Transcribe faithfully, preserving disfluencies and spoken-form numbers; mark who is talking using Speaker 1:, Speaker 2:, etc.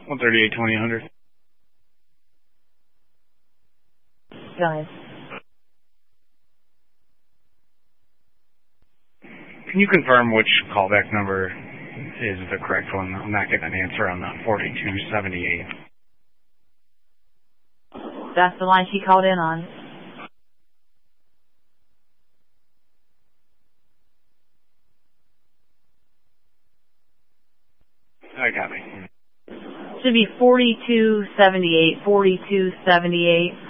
Speaker 1: one thirty-eight, twenty, one hundred.
Speaker 2: Go ahead.
Speaker 1: Can you confirm which callback number is the correct one? I'm not getting an answer on the forty-two seventy-eight.
Speaker 2: That's the line she called in on.
Speaker 1: I got me.
Speaker 2: Should be forty-two seventy-eight, forty-two seventy-eight.